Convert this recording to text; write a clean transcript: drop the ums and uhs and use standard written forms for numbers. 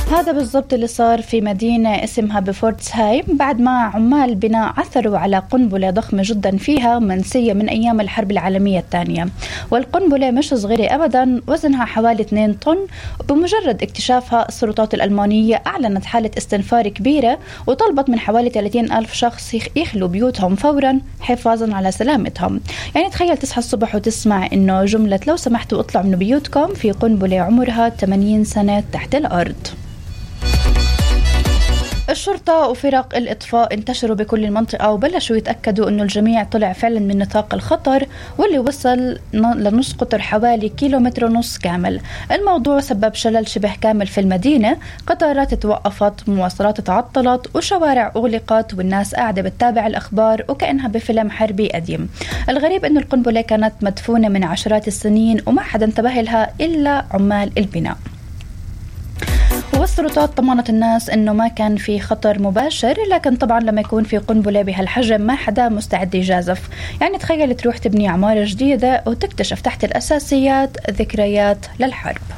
هذا بالضبط اللي صار في مدينة اسمها بفورتسهايم بعد ما عمال بناء عثروا على قنبلة ضخمة جدا فيها منسية من أيام الحرب العالمية الثانية. والقنبلة مش صغيرة أبدا، وزنها حوالي 2 طن. وبمجرد اكتشافها السلطات الألمانية أعلنت حالة استنفار كبيرة وطلبت من حوالي 30 ألف شخص يخلوا بيوتهم فورا حفاظا على سلامتهم. يعني تخيل تصحى الصبح وتسمع إنه جملة لو سمحتوا اطلعوا من بيوتكم في قنبلة عمرها 80 سنة تحت الأرض. الشرطة وفرق الإطفاء انتشروا بكل المنطقة وبلشوا يتأكدوا أنه الجميع طلع فعلا من نطاق الخطر، واللي وصل لنص قطر حوالي 1.5 كيلومتر كامل. الموضوع سبب شلل شبه كامل في المدينة، قطارات توقفت، مواصلات تعطلت، وشوارع أغلقت، والناس قاعدة بتتابع الأخبار وكأنها بفيلم حربي قديم. الغريب أنه القنبلة كانت مدفونة من عشرات السنين وما حدا انتبه لها إلا عمال البناء. والسلطات طمنت الناس انه ما كان في خطر مباشر، لكن طبعا لما يكون في قنبلة بهالحجم ما حدا مستعد يجازف. يعني تخيل تروح تبني عمارة جديدة وتكتشف تحت الأساسيات ذكريات للحرب.